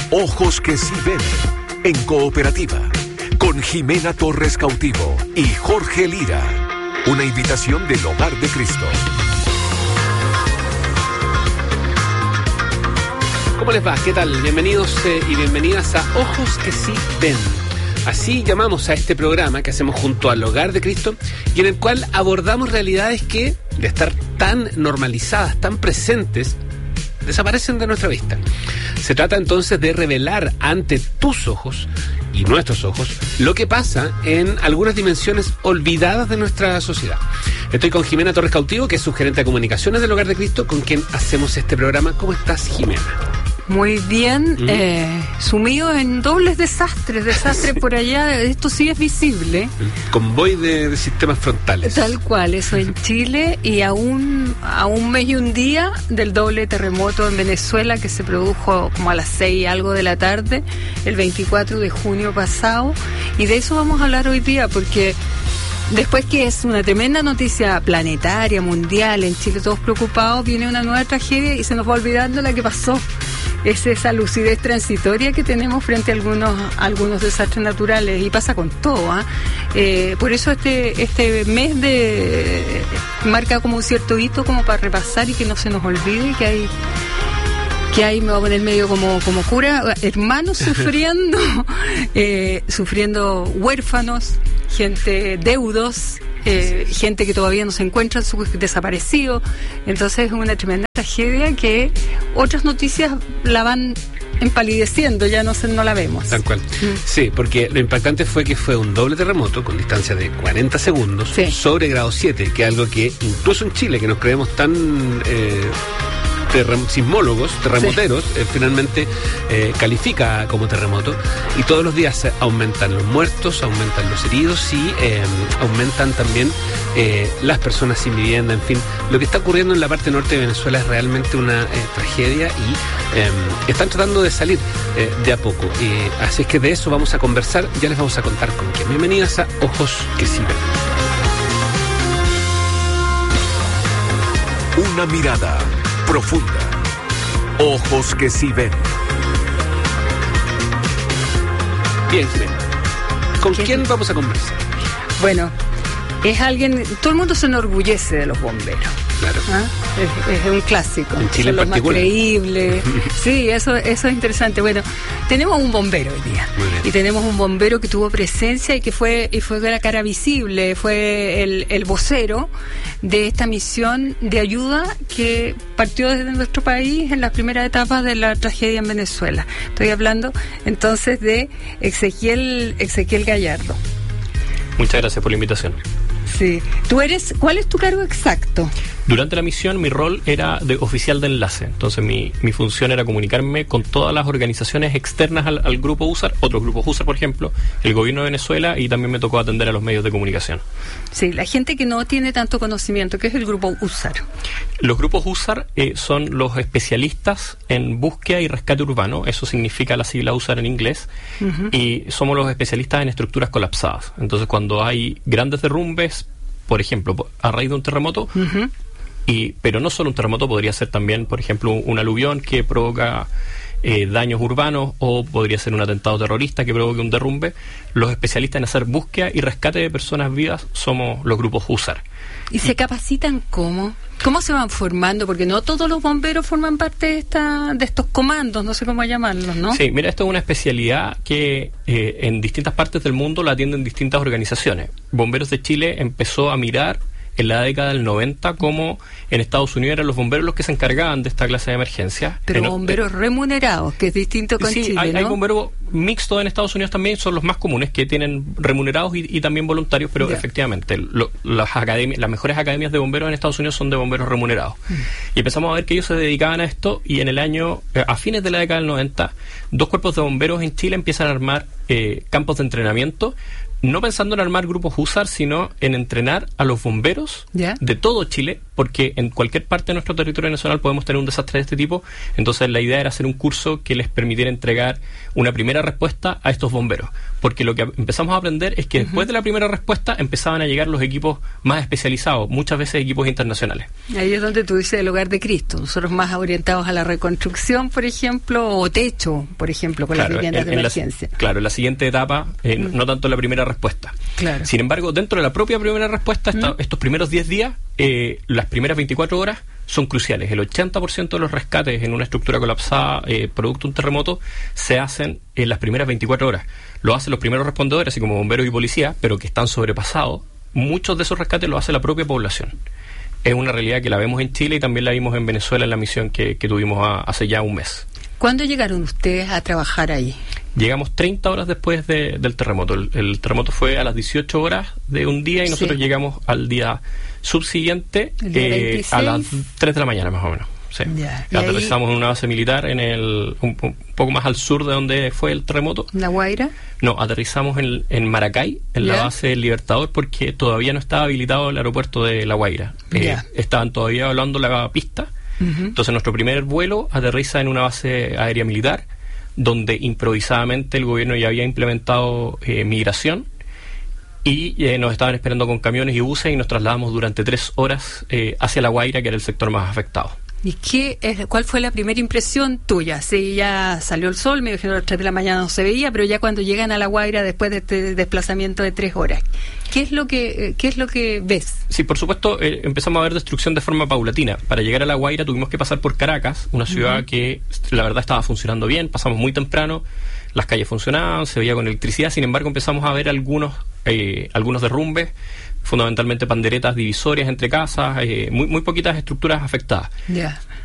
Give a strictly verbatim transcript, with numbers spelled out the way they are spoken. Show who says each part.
Speaker 1: Ojos que sí ven, en cooperativa, con Jimena Torres Cautivo y Jorge Lira. Una invitación del Hogar de Cristo.
Speaker 2: ¿Cómo les va? ¿Qué tal? Bienvenidos eh, y bienvenidas a Ojos que sí ven. Así llamamos a este programa que hacemos junto al Hogar de Cristo y en el cual abordamos realidades que, de estar tan normalizadas, tan presentes, desaparecen de nuestra vista. Se trata entonces de revelar ante tus ojos y nuestros ojos lo que pasa en algunas dimensiones olvidadas de nuestra sociedad. Estoy con Jimena Torres Cautivo, que es subgerente de comunicaciones del Hogar de Cristo, con quien hacemos este programa. ¿Cómo estás, Jimena?
Speaker 3: Muy bien, ¿Mm? eh, sumido en dobles desastres, desastres por allá, esto sí es visible.
Speaker 2: El convoy de, de sistemas frontales.
Speaker 3: Tal cual, eso en Chile, y a un, a un mes y un día del doble terremoto en Venezuela que se produjo como a las seis y algo de la tarde, el veinticuatro de junio pasado, y de eso vamos a hablar hoy día, porque después que es una tremenda noticia planetaria, mundial, en Chile todos preocupados, viene una nueva tragedia y se nos va olvidando la que pasó. Es esa lucidez transitoria que tenemos frente a algunos, algunos desastres naturales, y pasa con todo, ¿eh? Eh, por eso este, este mes de marca como un cierto hito como para repasar y que no se nos olvide que hay... que ahí me voy a poner medio como, como cura, hermanos sufriendo, eh, sufriendo huérfanos, gente deudos, eh, gente que todavía no se encuentra, desaparecido. Entonces es una tremenda tragedia que otras noticias la van empalideciendo, ya no se, no la vemos.
Speaker 2: Tal cual. Mm. Sí, porque lo impactante fue que fue un doble terremoto con distancia de cuarenta segundos, sí, sobre grado siete, que es algo que incluso en Chile, que nos creemos tan... Eh, Terrem- sismólogos, terremoteros, sí, eh, finalmente eh, califica como terremoto, y todos los días eh, aumentan los muertos, aumentan los heridos y eh, aumentan también eh, las personas sin vivienda. En fin, lo que está ocurriendo en la parte norte de Venezuela es realmente una eh, tragedia y eh, están tratando de salir eh, de a poco. Eh, así es que de eso vamos a conversar, ya les vamos a contar con quién. Bienvenidas a Ojos que sí ven.
Speaker 1: Una mirada profunda. Ojos que sí ven.
Speaker 2: Bien, Jimena. ¿Con
Speaker 3: ¿Qué?
Speaker 2: quién vamos a conversar?
Speaker 3: Bueno, es alguien... Todo el mundo se enorgullece de los bomberos.
Speaker 2: Claro.
Speaker 3: ¿Ah? Es, es un clásico.
Speaker 2: En Chile
Speaker 3: son
Speaker 2: en
Speaker 3: los
Speaker 2: particular.
Speaker 3: Más creíbles. Sí, eso, eso es interesante. Bueno, tenemos un bombero hoy día. Y tenemos un bombero que tuvo presencia y que fue y fue la cara visible, fue el, el vocero de esta misión de ayuda que partió desde nuestro país en las primeras etapas de la tragedia en Venezuela. Estoy hablando entonces de Ezequiel, Ezequiel Gallardo.
Speaker 4: Muchas gracias por la invitación.
Speaker 3: Sí. ¿Tú eres, cuál es tu cargo exacto?
Speaker 4: Durante la misión mi rol era de oficial de enlace, entonces mi, mi función era comunicarme con todas las organizaciones externas al, al grupo U S A R, otros grupos U S A R, por ejemplo, el gobierno de Venezuela, y también me tocó atender a los medios de comunicación.
Speaker 3: Sí, la gente que no tiene tanto conocimiento, ¿qué es el grupo U S A R?
Speaker 4: Los grupos U S A R eh, son los especialistas en búsqueda y rescate urbano, eso significa la sigla U S A R en inglés, uh-huh, y somos los especialistas en estructuras colapsadas. Entonces cuando hay grandes derrumbes, por ejemplo, a raíz de un terremoto, uh-huh, y pero no solo un terremoto, podría ser también, por ejemplo, un aluvión que provoca eh, daños urbanos, o podría ser un atentado terrorista que provoque un derrumbe. Los especialistas en hacer búsqueda y rescate de personas vivas somos los grupos U S A R.
Speaker 3: ¿Y se capacitan cómo? ¿Cómo se van formando? Porque no todos los bomberos forman parte de esta de estos comandos, no sé cómo llamarlos, ¿no?
Speaker 4: Sí, mira, esto es una especialidad que eh, en distintas partes del mundo la atienden distintas organizaciones. Bomberos de Chile empezó a mirar en la década del noventa como en Estados Unidos eran los bomberos los que se encargaban de esta clase de emergencias.
Speaker 3: Pero
Speaker 4: en,
Speaker 3: bomberos eh, remunerados, que es distinto con
Speaker 4: sí,
Speaker 3: Chile,
Speaker 4: hay,
Speaker 3: ¿no?
Speaker 4: hay bomberos mixtos en Estados Unidos también, son los más comunes, que tienen remunerados y, y también voluntarios, pero yeah, efectivamente lo, las academias, las mejores academias de bomberos en Estados Unidos son de bomberos remunerados. Mm. Y empezamos a ver que ellos se dedicaban a esto, y en el año, eh, a fines de la década del noventa, dos cuerpos de bomberos en Chile empiezan a armar eh, campos de entrenamiento, no pensando en armar grupos Husar, sino en entrenar a los bomberos
Speaker 3: ¿Ya?
Speaker 4: de todo Chile, porque en cualquier parte de nuestro territorio nacional podemos tener un desastre de este tipo. Entonces la idea era hacer un curso que les permitiera entregar una primera respuesta a estos bomberos, porque lo que empezamos a aprender es que uh-huh. después de la primera respuesta empezaban a llegar los equipos más especializados, muchas veces equipos internacionales.
Speaker 3: Ahí es donde tú dices el Hogar de Cristo, nosotros más orientados a la reconstrucción, por ejemplo, o techo, por ejemplo, con claro, las viviendas en, de en emergencia.
Speaker 4: La, claro, en la siguiente etapa, eh, uh-huh. no tanto la primera respuesta.
Speaker 3: Claro.
Speaker 4: Sin embargo, dentro de la propia primera respuesta, esta, uh-huh. estos primeros diez días, eh, las primeras veinticuatro horas son cruciales. El ochenta por ciento de los rescates en una estructura colapsada eh, producto de un terremoto se hacen en las primeras veinticuatro horas. Lo hacen los primeros respondedores, así como bomberos y policías, pero que están sobrepasados. Muchos de esos rescates lo hace la propia población. Es una realidad que la vemos en Chile y también la vimos en Venezuela en la misión que, que tuvimos a, hace ya un mes.
Speaker 3: ¿Cuándo llegaron ustedes a trabajar ahí?
Speaker 4: Llegamos treinta horas después de, del terremoto. El, el terremoto fue a las dieciocho horas de un día y nosotros sí. llegamos al día subsiguiente eh, a las tres de la mañana más o menos. Sí.
Speaker 3: Ya.
Speaker 4: Aterrizamos ahí en una base militar en el un, un poco más al sur de donde fue el terremoto.
Speaker 3: ¿La Guaira?
Speaker 4: No, aterrizamos en, en Maracay, en ya. la base del Libertador, porque todavía no estaba habilitado el aeropuerto de La Guaira. Eh, estaban todavía evaluando la pista. Uh-huh. Entonces nuestro primer vuelo aterriza en una base aérea militar, donde improvisadamente el gobierno ya había implementado eh, migración y eh, nos estaban esperando con camiones y buses y nos trasladamos durante tres horas eh, hacia La Guaira, que era el sector más afectado.
Speaker 3: ¿Y qué es, cuál fue la primera impresión tuya? Sí, ya salió el sol, me dijeron a las tres de la mañana no se veía, pero ya cuando llegan a La Guaira después de este desplazamiento de tres horas, ¿qué es lo que qué es lo que ves?
Speaker 4: Sí, por supuesto, eh, empezamos a ver destrucción de forma paulatina. Para llegar a La Guaira tuvimos que pasar por Caracas, una ciudad uh-huh. que la verdad estaba funcionando bien, pasamos muy temprano, las calles funcionaban, se veía con electricidad, sin embargo empezamos a ver algunos eh, algunos derrumbes, fundamentalmente panderetas divisorias entre casas, eh, muy muy poquitas estructuras afectadas.
Speaker 3: Yeah.